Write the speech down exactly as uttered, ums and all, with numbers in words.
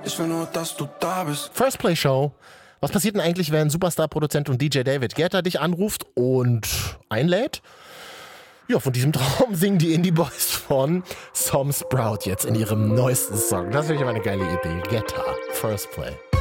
Ich will nur, dass du da bist. First Play Show. Was passiert denn eigentlich, wenn Superstar-Produzent und D J David Guetta dich anruft und einlädt? Ja, von diesem Traum singen die Indie Boys von Some Sprout jetzt in ihrem neuesten Song. Das finde ich aber eine geile Idee. Guetta, First Play.